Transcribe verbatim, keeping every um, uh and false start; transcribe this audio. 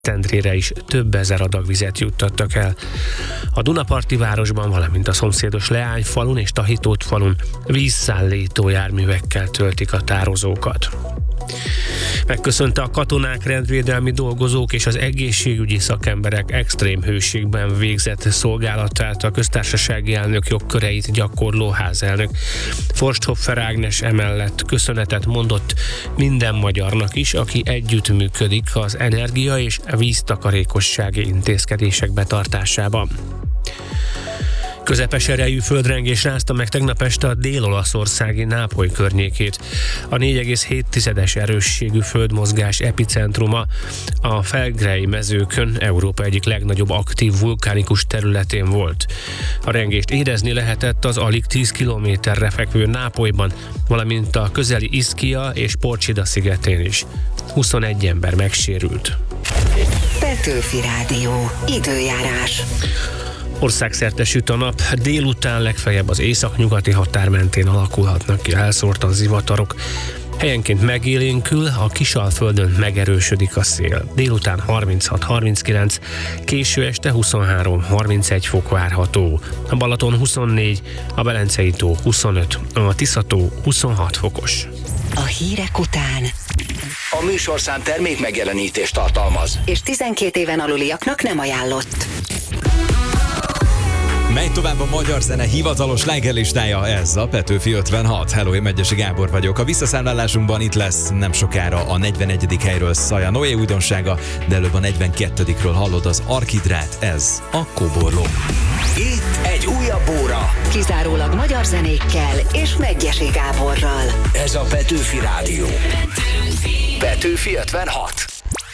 Szentendrére is több ezer adag vizet juttattak el. A Dunaparti városban, valamint a szomszédos Leányfalun és Tahitótfalun vízszállító járművekkel töltik a tározókat. Megköszönte a katonák, rendvédelmi dolgozók és az egészségügyi szakemberek extrém hőségben végzett szolgálatát a köztársasági elnök jogköreit gyakorló házelnök. Forsthoffer Ágnes emellett köszönetet mondott minden magyarnak is, aki együttműködik az energia- és víztakarékossági intézkedések betartásában. Közepes erejű földrengés rázta meg tegnap este a dél-olaszországi Nápoly környékét. A négy egész hét erősségű földmozgás epicentruma a Felgrei mezőkön, Európa egyik legnagyobb aktív vulkánikus területén volt. A rengést érezni lehetett az alig tíz kilométerre fekvő Nápolyban, valamint a közeli Ischia és Porcida szigetén is. huszonegy ember megsérült. Petőfi Rádió. Időjárás. Országszerte süt a nap, délután legfeljebb az északnyugati határ mentén alakulhatnak ki elszórtan zivatarok. Helyenként megélénkül, a Kisalföldön megerősödik a szél. Délután harminchat harminckilenc, késő este huszonhárom harmincegy fok várható. A Balaton huszonnégy, a Velencei tó huszonöt, a Tisza-tó huszonhat fokos. A hírek után A műsorszám termék megjelenítést tartalmaz, és tizenkét éven aluliaknak nem ajánlott. Megy tovább a magyar zene hivatalos slágerlistája, ez a Petőfi ötvenhat. Hello, én Megyesi Gábor vagyok. A visszaszámlálásunkban itt lesz nem sokára a negyvenegyedik helyről Szaja Noé újdonsága, de előbb a negyvenkettődikről hallod az Arkidrát, ez a Kóborló. itt egy újabb óra. Kizárólag magyar zenékkel és Megyesi Gáborral. Ez a Petőfi Rádió. Petőfi ötvenhat.